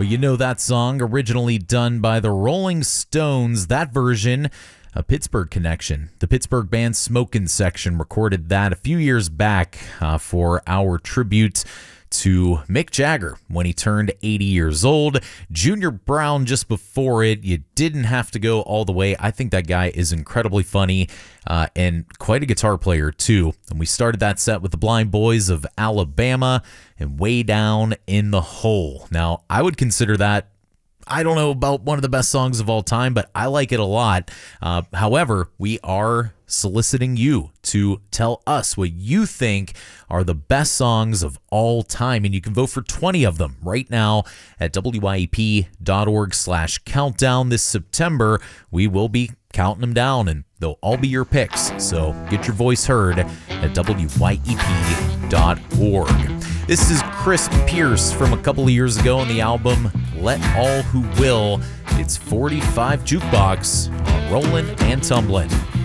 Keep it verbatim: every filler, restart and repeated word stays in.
Well, you know that song, originally done by the Rolling Stones. That version, a Pittsburgh connection. The Pittsburgh band Smokin' Section recorded that a few years back uh, for our tribute to Mick Jagger when he turned eighty years old. Junior Brown just before it. You didn't have to go all the way. I think that guy is incredibly funny uh, and quite a guitar player too. And we started that set with the Blind Boys of Alabama and Way Down in the Hole. Now, I would consider that, I don't know about one of the best songs of all time, but I like it a lot. Uh, however, we are soliciting you to tell us what you think are the best songs of all time, and you can vote for twenty of them right now at W Y E P dot org slash countdown. This September, we will be counting them down, and they'll all be your picks, so get your voice heard at W Y E P dot org. This is Chris Pierce from a couple of years ago on the album Let All Who Will. It's forty-five Jukebox on Rollin' and Tumblin'.